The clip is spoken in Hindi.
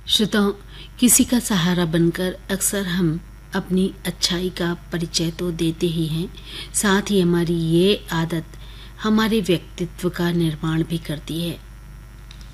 श्रोताओं, किसी का सहारा बनकर अक्सर हम अपनी अच्छाई का परिचय तो देते ही हैं, साथ ही हमारी ये आदत हमारे व्यक्तित्व का निर्माण भी करती है।